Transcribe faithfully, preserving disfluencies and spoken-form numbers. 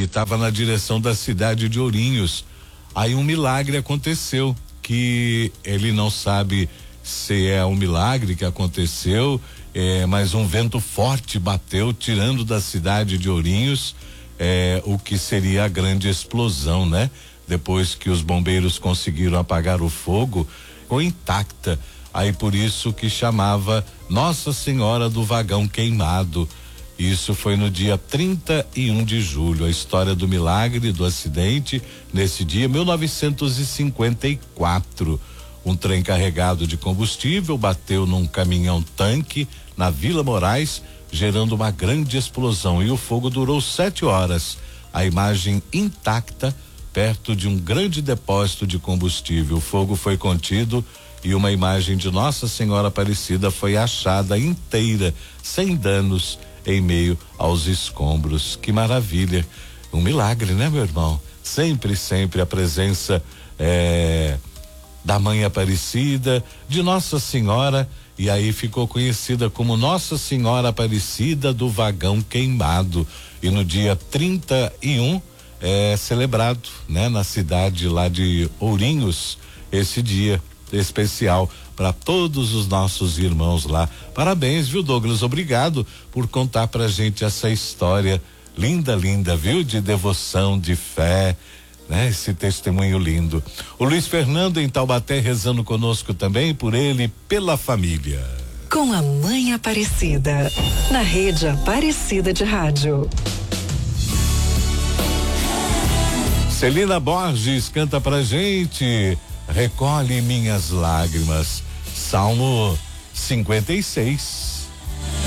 estava na direção da cidade de Ourinhos. Aí um milagre aconteceu, que ele não sabe se é um milagre que aconteceu, é, mas um vento forte bateu, tirando da cidade de Ourinhos é, o que seria a grande explosão, né? Depois que os bombeiros conseguiram apagar o fogo, ficou intacta. Aí por isso que chamava Nossa Senhora do Vagão Queimado. Isso foi no dia trinta e um de julho. A história do milagre, do acidente, nesse dia, mil novecentos e cinquenta e quatro. Um trem carregado de combustível bateu num caminhão-tanque na Vila Moraes, gerando uma grande explosão. E o fogo durou sete horas. A imagem intacta perto de um grande depósito de combustível. O fogo foi contido e uma imagem de Nossa Senhora Aparecida foi achada inteira, sem danos, em meio aos escombros. Que maravilha, um milagre, né, meu irmão? Sempre, sempre a presença é, da Mãe Aparecida, de Nossa Senhora, e aí ficou conhecida como Nossa Senhora Aparecida do Vagão Queimado. E no dia trinta e um é celebrado, né, na cidade lá de Ourinhos, esse dia especial para todos os nossos irmãos lá. Parabéns, viu, Douglas? Obrigado por contar pra gente essa história linda, linda, viu? De devoção, de fé, né? Esse testemunho lindo. O Luiz Fernando em Taubaté rezando conosco também, por ele e pela família. Com a Mãe Aparecida, na rede Aparecida de Rádio. Celina Borges canta pra gente, Recolhe Minhas Lágrimas, Salmo cinquenta e seis.